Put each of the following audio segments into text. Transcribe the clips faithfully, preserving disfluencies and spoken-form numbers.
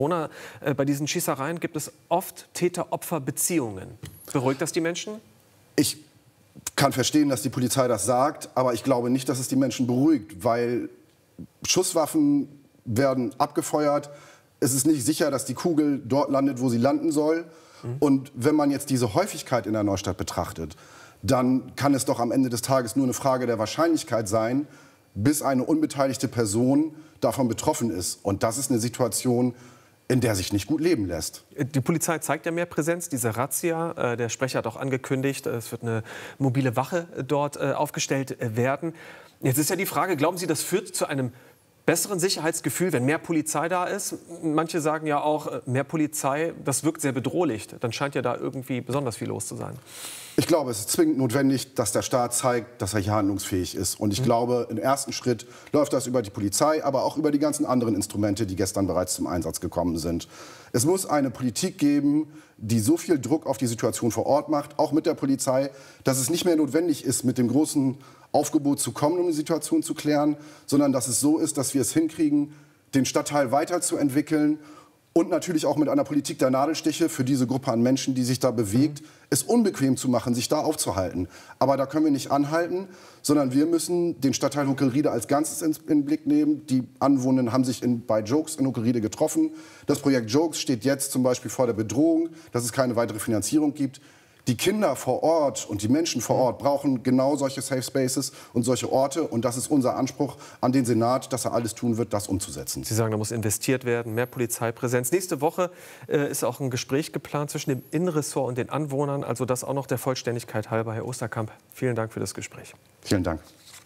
Bei diesen Schießereien gibt es oft Täter-Opfer-Beziehungen. Beruhigt das die Menschen? Ich kann verstehen, dass die Polizei das sagt, aber ich glaube nicht, dass es die Menschen beruhigt, weil Schusswaffen werden abgefeuert. Es ist nicht sicher, dass die Kugel dort landet, wo sie landen soll. Mhm. Und wenn man jetzt diese Häufigkeit in der Neustadt betrachtet, dann kann es doch am Ende des Tages nur eine Frage der Wahrscheinlichkeit sein, bis eine unbeteiligte Person davon betroffen ist. Und das ist eine Situation, in der sich nicht gut leben lässt. Die Polizei zeigt ja mehr Präsenz, diese Razzia. Der Sprecher hat auch angekündigt, es wird eine mobile Wache dort aufgestellt werden. Jetzt ist ja die Frage, glauben Sie, das führt zu einem besseren Sicherheitsgefühl, wenn mehr Polizei da ist? Manche sagen ja auch, mehr Polizei, das wirkt sehr bedrohlich. Dann scheint ja da irgendwie besonders viel los zu sein. Ich glaube, es ist zwingend notwendig, dass der Staat zeigt, dass er hier handlungsfähig ist. Und ich mhm. glaube, im ersten Schritt läuft das über die Polizei, aber auch über die ganzen anderen Instrumente, die gestern bereits zum Einsatz gekommen sind. Es muss eine Politik geben, die so viel Druck auf die Situation vor Ort macht, auch mit der Polizei, dass es nicht mehr notwendig ist, mit dem großen Aufgebot zu kommen, um die Situation zu klären, sondern dass es so ist, dass wir es hinkriegen, den Stadtteil weiterzuentwickeln und natürlich auch mit einer Politik der Nadelstiche für diese Gruppe an Menschen, die sich da bewegt, mhm. es unbequem zu machen, sich da aufzuhalten. Aber da können wir nicht anhalten, sondern wir müssen den Stadtteil Huckelriede als Ganzes in den Blick nehmen. Die Anwohner haben sich in, bei Jokes in Huckelriede getroffen. Das Projekt Jokes steht jetzt zum Beispiel vor der Bedrohung, dass es keine weitere Finanzierung gibt. Die Kinder vor Ort und die Menschen vor Ort brauchen genau solche Safe Spaces und solche Orte. Und das ist unser Anspruch an den Senat, dass er alles tun wird, das umzusetzen. Sie sagen, da muss investiert werden, mehr Polizeipräsenz. Nächste Woche äh, ist auch ein Gespräch geplant zwischen dem Innenressort und den Anwohnern. Also das auch noch der Vollständigkeit halber. Herr Osterkamp, vielen Dank für das Gespräch. Vielen Dank.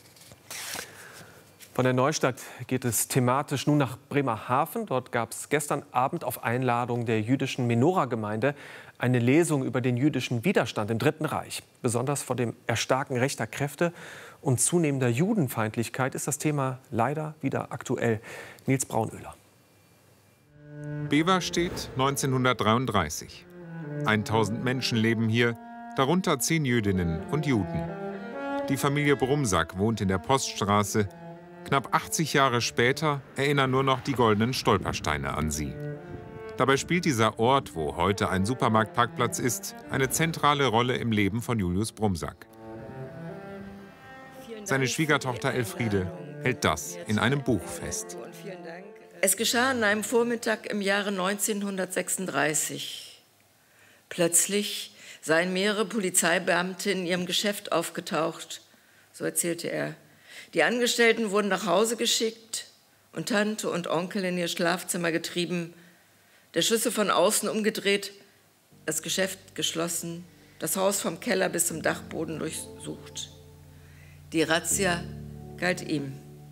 Von der Neustadt geht es thematisch nun nach Bremerhaven. Dort gab es gestern Abend auf Einladung der jüdischen Menora-Gemeinde eine Lesung über den jüdischen Widerstand im Dritten Reich. Besonders vor dem Erstarken rechter Kräfte und zunehmender Judenfeindlichkeit ist das Thema leider wieder aktuell. Nils Braunöhler. Beverstedt neunzehnhundertdreiunddreißig. tausend Menschen leben hier, darunter zehn Jüdinnen und Juden. Die Familie Brumsack wohnt in der Poststraße. Knapp achtzig Jahre später erinnern nur noch die goldenen Stolpersteine an sie. Dabei spielt dieser Ort, wo heute ein Supermarktparkplatz ist, eine zentrale Rolle im Leben von Julius Brumsack. Seine Schwiegertochter Elfriede hält das in einem Buch fest. Es geschah an einem Vormittag im Jahre neunzehnhundertsechsunddreißig. Plötzlich seien mehrere Polizeibeamte in ihrem Geschäft aufgetaucht, so erzählte er. Die Angestellten wurden nach Hause geschickt und Tante und Onkel in ihr Schlafzimmer getrieben, der Schlüssel von außen umgedreht, das Geschäft geschlossen, das Haus vom Keller bis zum Dachboden durchsucht. Die Razzia galt ihm.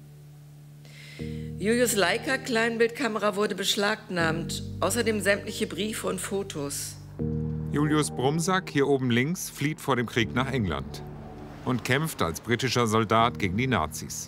Julius' Leica-Kleinbildkamera wurde beschlagnahmt, außerdem sämtliche Briefe und Fotos. Julius Brumsack, hier oben links, flieht vor dem Krieg nach England und kämpft als britischer Soldat gegen die Nazis.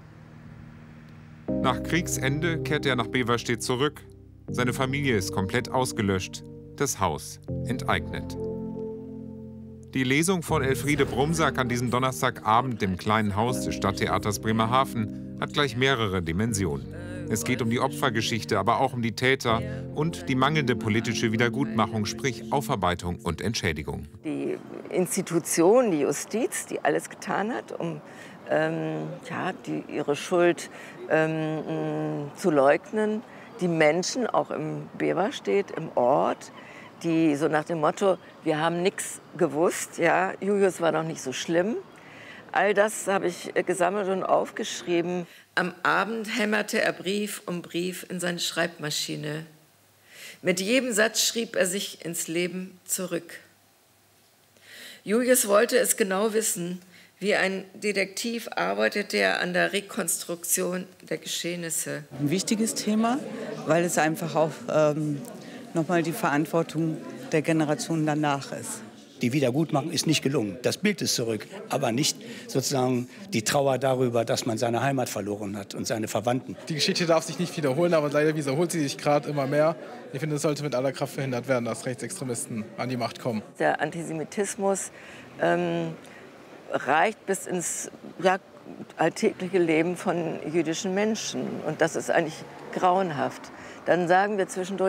Nach Kriegsende kehrt er nach Beverstedt zurück. Seine Familie ist komplett ausgelöscht, das Haus enteignet. Die Lesung von Elfriede Brumsack an diesem Donnerstagabend im kleinen Haus des Stadttheaters Bremerhaven hat gleich mehrere Dimensionen. Es geht um die Opfergeschichte, aber auch um die Täter und die mangelnde politische Wiedergutmachung, sprich Aufarbeitung und Entschädigung. Die Institution, die Justiz, die alles getan hat, um ähm, ja, die, ihre Schuld ähm, zu leugnen. Die Menschen, auch im Beverstedt, im Ort, die so nach dem Motto, wir haben nichts gewusst, ja, Julius war noch nicht so schlimm. All das habe ich gesammelt und aufgeschrieben. Am Abend hämmerte er Brief um Brief in seine Schreibmaschine. Mit jedem Satz schrieb er sich ins Leben zurück. Julius wollte es genau wissen. Wie ein Detektiv arbeitete er an der Rekonstruktion der Geschehnisse. Ein wichtiges Thema, weil es einfach auch ähm, nochmal die Verantwortung der Generation danach ist. Die Wiedergutmachung ist nicht gelungen. Das Bild ist zurück, aber nicht sozusagen die Trauer darüber, dass man seine Heimat verloren hat und seine Verwandten. Die Geschichte darf sich nicht wiederholen, aber leider wiederholt sie sich gerade immer mehr. Ich finde, es sollte mit aller Kraft verhindert werden, dass Rechtsextremisten an die Macht kommen. Der Antisemitismus ähm, reicht bis ins ja, alltägliche Leben von jüdischen Menschen. Und das ist eigentlich grauenhaft. Dann sagen wir zwischendurch,